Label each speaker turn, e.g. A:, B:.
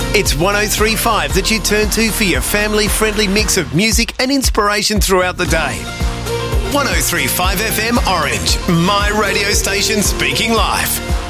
A: It's 103.5 that you turn to for your family-friendly mix of music and inspiration throughout the day. 103.5 FM Orange, my radio station speaking live.